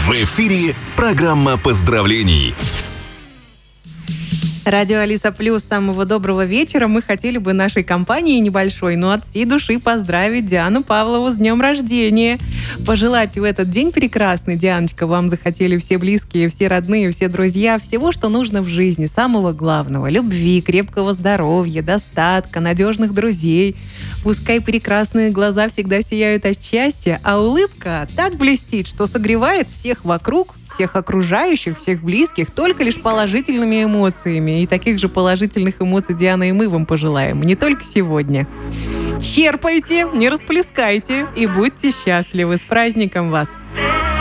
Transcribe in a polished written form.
В эфире программа поздравлений. Радио Алиса Плюс. Самого доброго вечера. Мы хотели бы нашей компании небольшой, но от всей души поздравить Диану Павлову с днем рождения. Пожелать в этот день прекрасный, Дианочка, вам захотели все близкие, все родные, все друзья, всего, что нужно в жизни, самого главного. Любви, крепкого здоровья, достатка, надежных друзей. Пускай прекрасные глаза всегда сияют от счастья, а улыбка так блестит, что согревает всех вокруг, всех окружающих, всех близких только лишь положительными эмоциями. И таких же положительных эмоций, Диана, и мы вам пожелаем. Не только сегодня. Черпайте, не расплескайте и будьте счастливы. С праздником вас!